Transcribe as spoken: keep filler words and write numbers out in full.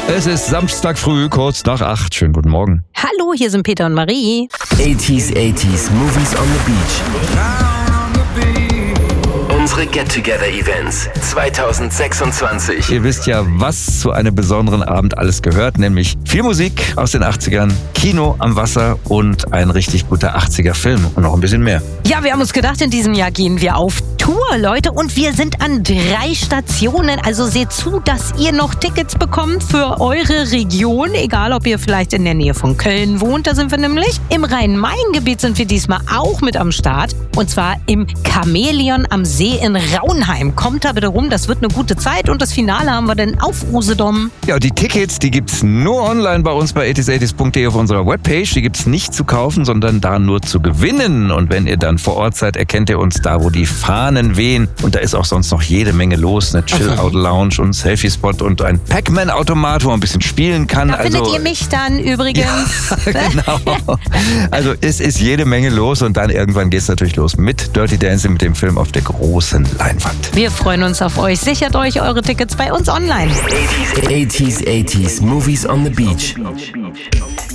Es ist Samstag früh, kurz nach acht. Schönen guten Morgen. Hallo, hier sind Peter und Marie. achtziger, achtziger Movies on the Beach. Unsere Get-Together-Events zwanzig sechsundzwanzig. Ihr wisst ja, was zu einem besonderen Abend alles gehört, nämlich viel Musik aus den achtzigern, Kino am Wasser und ein richtig guter achtziger-Film und noch ein bisschen mehr. Ja, wir haben uns gedacht, in diesem Jahr gehen wir auf Tour, Leute, und wir sind an drei Stationen. Also seht zu, dass ihr noch Tickets bekommt für eure Region, egal ob ihr vielleicht in der Nähe von Köln wohnt, da sind wir nämlich. Im Rhein-Main-Gebiet sind wir diesmal auch mit am Start, und zwar im Chamäleon am See in Raunheim. Kommt da bitte rum, das wird eine gute Zeit, und das Finale haben wir dann auf Usedom. Ja, die Tickets, die gibt's nur online bei uns bei achtzig achtzig punkt de auf unserer Webpage. Die gibt's nicht zu kaufen, sondern da nur zu gewinnen. Und wenn ihr dann vor Ort seid, erkennt ihr uns da, wo die Fahnen wehen. Und da ist auch sonst noch jede Menge los. Eine Chill-Out-Lounge und ein Selfie-Spot und ein Pac-Man-Automat, wo man ein bisschen spielen kann. Da also, findet ihr mich dann übrigens. Ja, genau. Also es ist jede Menge los, und dann irgendwann geht's natürlich los mit Dirty Dancing, mit dem Film auf der großen Leinwand. Wir freuen uns auf euch. Sichert euch eure Tickets bei uns online. achtziger, achtziger Movies on the Beach.